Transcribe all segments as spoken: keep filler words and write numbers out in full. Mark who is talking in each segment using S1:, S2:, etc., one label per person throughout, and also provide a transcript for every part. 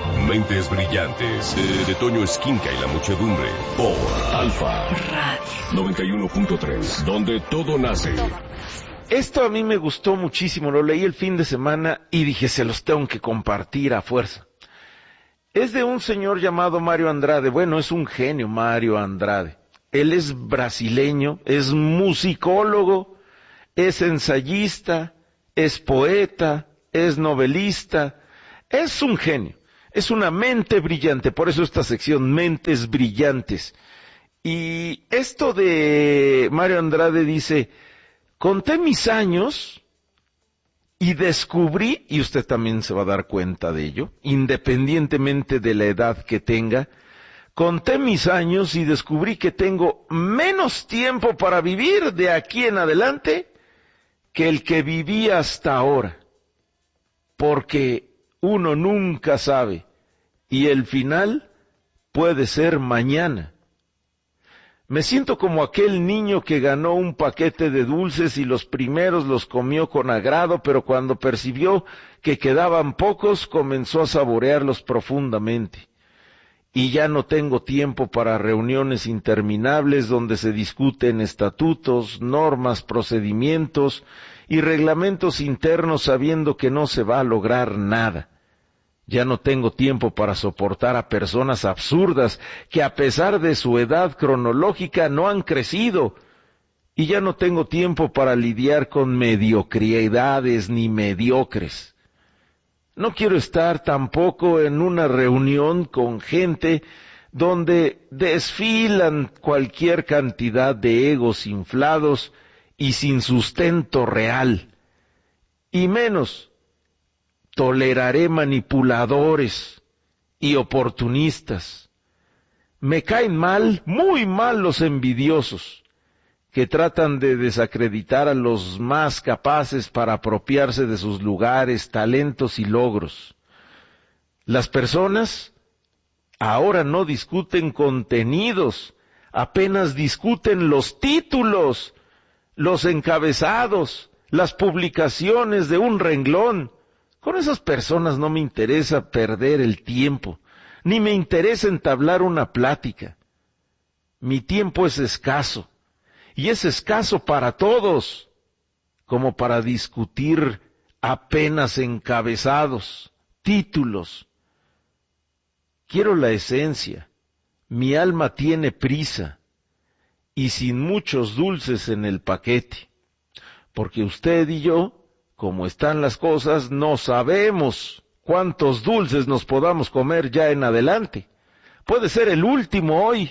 S1: Mentes Brillantes, de, de Toño Esquinca y la muchedumbre, por Alfa Radio noventa y uno punto tres, donde todo nace.
S2: Esto a mí me gustó muchísimo, lo leí el fin de semana y dije, se los tengo que compartir a fuerza. Es de un señor llamado Mario Andrade. Bueno, es un genio, Mario Andrade. Él es brasileño, es musicólogo, es ensayista, es poeta, es novelista, es un genio. Es una mente brillante, por eso esta sección, Mentes Brillantes. Y esto de Mario Andrade dice, conté mis años y descubrí, y usted también se va a dar cuenta de ello, independientemente de la edad que tenga, conté mis años y descubrí que tengo menos tiempo para vivir de aquí en adelante que el que viví hasta ahora. Porque uno nunca sabe, y el final puede ser mañana. Me siento como aquel niño que ganó un paquete de dulces y los primeros los comió con agrado, pero cuando percibió que quedaban pocos, comenzó a saborearlos profundamente. Y ya no tengo tiempo para reuniones interminables donde se discuten estatutos, normas, procedimientos y reglamentos internos sabiendo que no se va a lograr nada. Ya no tengo tiempo para soportar a personas absurdas que a pesar de su edad cronológica no han crecido. Y ya no tengo tiempo para lidiar con mediocridades ni mediocres. No quiero estar tampoco en una reunión con gente donde desfilan cualquier cantidad de egos inflados y sin sustento real. Y menos toleraré manipuladores y oportunistas. Me caen mal, muy mal los envidiosos, que tratan de desacreditar a los más capaces para apropiarse de sus lugares, talentos y logros. Las personas ahora no discuten contenidos, apenas discuten los títulos, los encabezados, las publicaciones de un renglón. Con esas personas no me interesa perder el tiempo, ni me interesa entablar una plática. Mi tiempo es escaso, y es escaso para todos, como para discutir apenas encabezados, títulos. Quiero la esencia, mi alma tiene prisa, y sin muchos dulces en el paquete, porque usted y yo, como están las cosas, no sabemos cuántos dulces nos podamos comer ya en adelante. Puede ser el último hoy.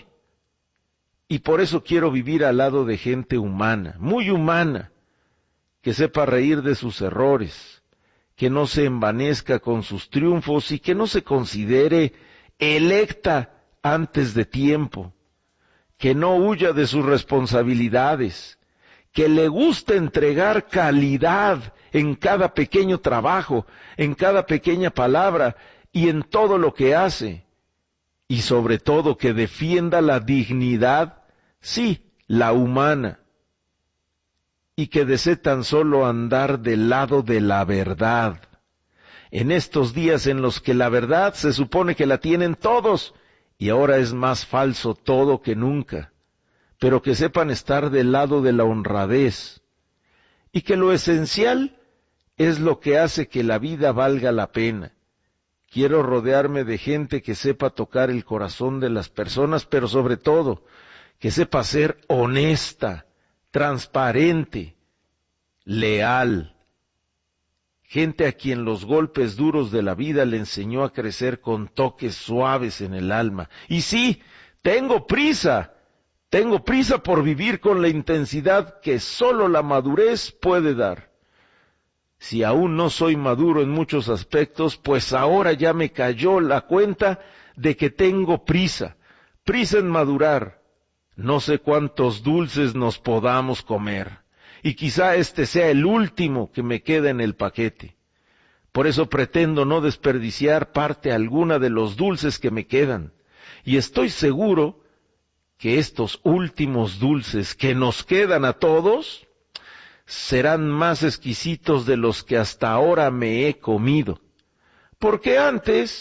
S2: Y por eso quiero vivir al lado de gente humana, muy humana, que sepa reír de sus errores, que no se envanezca con sus triunfos y que no se considere electa antes de tiempo, que no huya de sus responsabilidades, que le guste entregar calidad en cada pequeño trabajo, en cada pequeña palabra y en todo lo que hace. Y sobre todo que defienda la dignidad, sí, la humana, y que desee tan solo andar del lado de la verdad. En estos días en los que la verdad se supone que la tienen todos, y ahora es más falso todo que nunca, pero que sepan estar del lado de la honradez, y que lo esencial es lo que hace que la vida valga la pena. Quiero rodearme de gente que sepa tocar el corazón de las personas, pero sobre todo, que sepa ser honesta, transparente, leal. Gente a quien los golpes duros de la vida le enseñó a crecer con toques suaves en el alma. Y sí, tengo prisa, tengo prisa por vivir con la intensidad que solo la madurez puede dar. Si aún no soy maduro en muchos aspectos, pues ahora ya me cayó la cuenta de que tengo prisa, prisa en madurar. No sé cuántos dulces nos podamos comer, y quizá este sea el último que me queda en el paquete. Por eso pretendo no desperdiciar parte alguna de los dulces que me quedan, y estoy seguro que estos últimos dulces que nos quedan a todos serán más exquisitos de los que hasta ahora me he comido, porque antes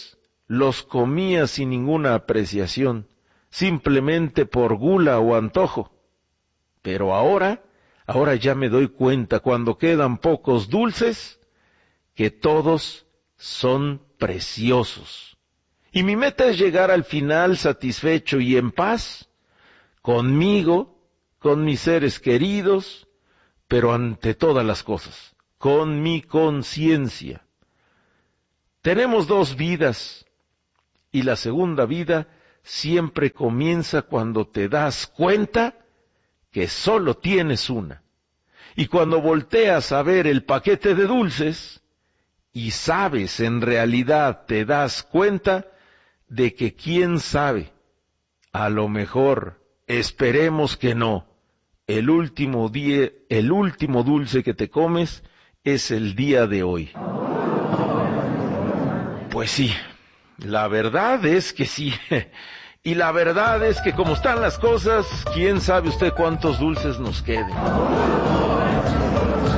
S2: los comía sin ninguna apreciación, simplemente por gula o antojo. Pero ahora, ahora ya me doy cuenta, cuando quedan pocos dulces, que todos son preciosos. Y mi meta es llegar al final satisfecho y en paz, conmigo, con mis seres queridos, pero ante todas las cosas, con mi conciencia. Tenemos dos vidas, y la segunda vida siempre comienza cuando te das cuenta que solo tienes una. Y cuando volteas a ver el paquete de dulces, y sabes, en realidad te das cuenta de que quién sabe, a lo mejor, esperemos que no, el último día, el último dulce que te comes es el día de hoy. Pues sí, la verdad es que sí. Y la verdad es que como están las cosas, quién sabe usted cuántos dulces nos queden.